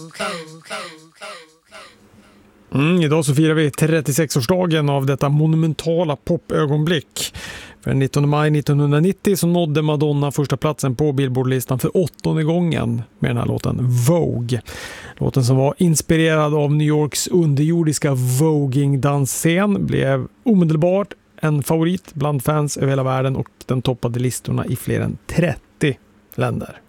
Idag så firar vi 36-årsdagen av detta monumentala popögonblick. För den 19 maj 1990 så nådde Madonna första platsen på Billboardlistan för 8:e gången med den här låten Vogue. Låten som var inspirerad av New Yorks underjordiska voguing-dansscen blev omedelbart en favorit bland fans över hela världen och den toppade listorna i fler än 30 länder.